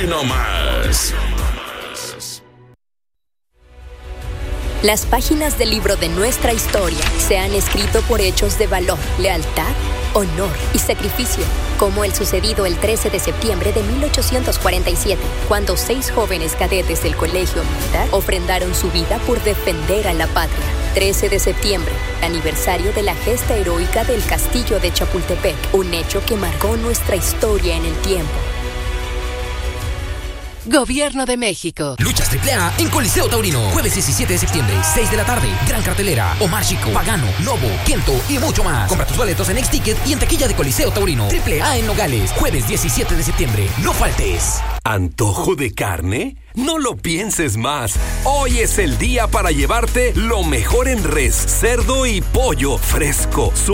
No más. Las páginas del libro de nuestra historia se han escrito por hechos de valor, lealtad, honor y sacrificio, como el sucedido el 13 de septiembre de 1847, cuando 6 jóvenes cadetes del Colegio Militar ofrendaron su vida por defender a la patria. 13 de septiembre, aniversario de la gesta heroica del Castillo de Chapultepec, un hecho que marcó nuestra historia en el tiempo. Gobierno de México. Luchas AAA en Coliseo Taurino. Jueves 17 de septiembre, 6 de la tarde. Gran cartelera. Omar Chico, Pagano, Lobo, Kento y mucho más. Compra tus boletos en Xticket y en taquilla de Coliseo Taurino. AAA en Nogales. Jueves 17 de septiembre. No faltes. ¿Antojo de carne? No lo pienses más. Hoy es el día para llevarte lo mejor en res, cerdo y pollo fresco.